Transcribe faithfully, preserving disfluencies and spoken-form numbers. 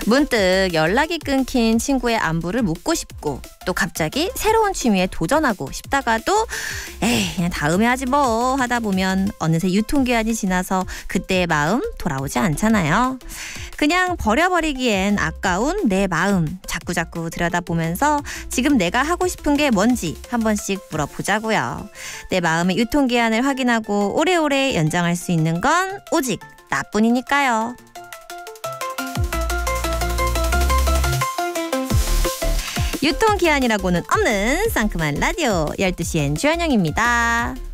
문득 연락이 끊긴 친구의 안부를 묻고 싶고 또 갑자기 새로운 취미에 도전하고 싶다가도 에이 그냥 다음에 하지 뭐 하다 보면 어느새 유통기한이 지나서 그때의 마음 돌아오지 않잖아요. 그냥 버려버리기엔 아까운 내 마음 자꾸자꾸 들여다보면서 지금 내가 하고 싶은 게 뭔지 한 번씩 물어보자고요. 내 마음의 유통기한을 확인하고 오래오래 연장할 수 있는 건 오직 나뿐이니까요. 유통기한이라고는 없는 상큼한 라디오 열두 시엔 주현영입니다.